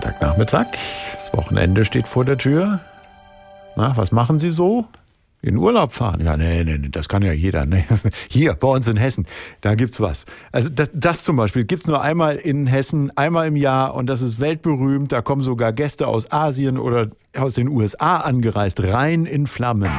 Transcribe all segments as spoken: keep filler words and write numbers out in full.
Freitagnachmittag, das Wochenende steht vor der Tür. Na, was machen Sie so? In Urlaub fahren? Ja, nee, nee, nee, das kann ja jeder. Nee. Hier, bei uns in Hessen, da gibt's was. Also das, das zum Beispiel gibt's nur einmal in Hessen, einmal im Jahr und das ist weltberühmt. Da kommen sogar Gäste aus Asien oder aus den U S A angereist. Rhein in Flammen.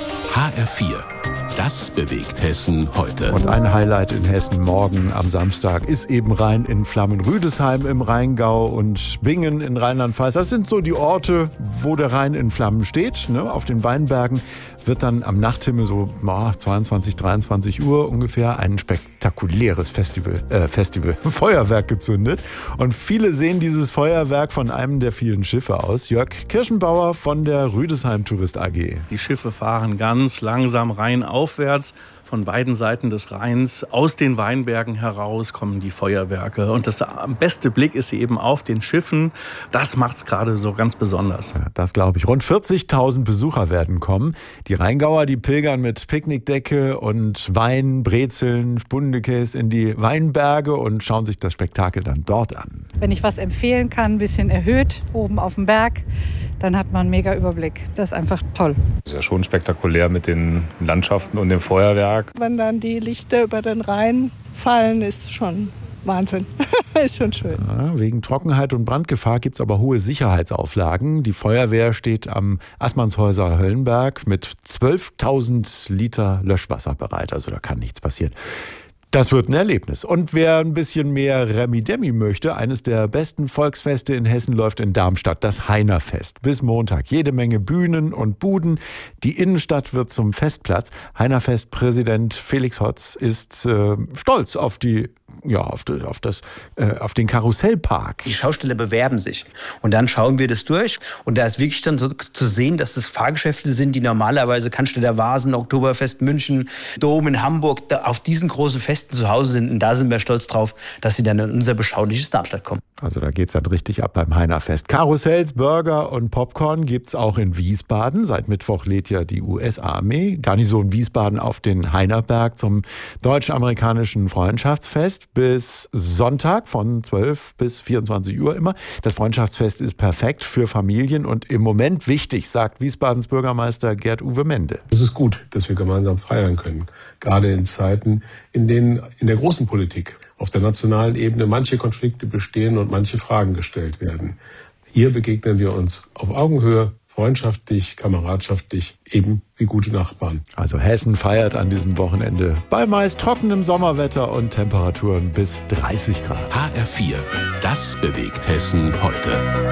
H R vier. Das bewegt Hessen heute. Und ein Highlight in Hessen morgen am Samstag ist eben Rhein in Flammen. Rüdesheim im Rheingau und Bingen in Rheinland-Pfalz. Das sind so die Orte, wo der Rhein in Flammen steht. Ne? Auf den Weinbergen wird dann am Nachthimmel so oh, zweiundzwanzig, dreiundzwanzig Uhr ungefähr ein spektakuläres Festival, äh, Festival, Feuerwerk gezündet. Und viele sehen dieses Feuerwerk von einem der vielen Schiffe aus. Jörg Kirschenbauer von der Rüdesheim Tourist A G. Die Schiffe fahren ganz langsam rheinaufwärts. Von beiden Seiten des Rheins, aus den Weinbergen heraus kommen die Feuerwerke. Und das beste Blick ist eben auf den Schiffen. Das macht es gerade so ganz besonders. Ja, das glaube ich. Rund vierzigtausend Besucher werden kommen. Die Rheingauer, die pilgern mit Picknickdecke und Wein, Brezeln, Spundekäse in die Weinberge und schauen sich das Spektakel dann dort an. Wenn ich was empfehlen kann, ein bisschen erhöht, oben auf dem Berg, dann hat man einen mega Überblick. Das ist einfach toll. Das ist ja schon spektakulär mit den Landschaften und dem Feuerwerk. Wenn dann die Lichter über den Rhein fallen, ist schon Wahnsinn. Ist schon schön. Ja, wegen Trockenheit und Brandgefahr gibt es aber hohe Sicherheitsauflagen. Die Feuerwehr steht am Assmannshäuser Höllenberg mit zwölftausend Liter Löschwasser bereit. Also da kann nichts passieren. Das wird ein Erlebnis. Und wer ein bisschen mehr Remi-Demi möchte, eines der besten Volksfeste in Hessen läuft in Darmstadt, das Heinerfest. Bis Montag. Jede Menge Bühnen und Buden. Die Innenstadt wird zum Festplatz. Heinerfest-Präsident Felix Hotz ist äh, stolz auf die, ja, auf, die, auf, das, äh, auf den Karussellpark. Die Schausteller bewerben sich. Und dann schauen wir das durch. Und da ist wirklich dann so zu sehen, dass das Fahrgeschäfte sind, die normalerweise Cannstatter Vasen, Oktoberfest München, Dom in Hamburg, da auf diesen großen Festen zu Hause sind. Und da sind wir stolz drauf, dass sie dann in unser beschauliches Darmstadt kommen. Also da geht's dann richtig ab beim Heinerfest. Karussells, Burger und Popcorn gibt's auch in Wiesbaden. Seit Mittwoch lädt ja die U S-Armee Garnison Wiesbaden auf den Heinerberg zum deutsch-amerikanischen Freundschaftsfest bis Sonntag von zwölf bis vierundzwanzig Uhr immer. Das Freundschaftsfest ist perfekt für Familien und im Moment wichtig, sagt Wiesbadens Bürgermeister Gerd-Uwe Mende. Es ist gut, dass wir gemeinsam feiern können. Gerade in Zeiten, in denen in der großen Politik auf der nationalen Ebene manche Konflikte bestehen und manche Fragen gestellt werden. Hier begegnen wir uns auf Augenhöhe, freundschaftlich, kameradschaftlich, eben wie gute Nachbarn. Also Hessen feiert an diesem Wochenende bei meist trockenem Sommerwetter und Temperaturen bis dreißig Grad. H R vier. Das bewegt Hessen heute.